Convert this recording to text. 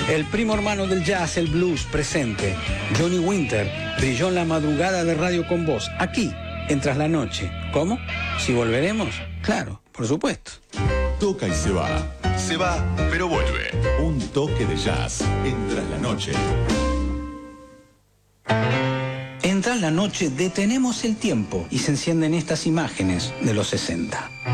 El primo hermano del jazz, el blues, presente. Johnny Winter brilló en la madrugada de Radio con Voz, aquí, en Tras la Noche. ¿Cómo? ¿Si volveremos? Claro, por supuesto. Toca y se va. Se va, pero vuelve. Un toque de jazz en Tras la Noche. En Tras la Noche detenemos el tiempo y se encienden estas imágenes de los 60.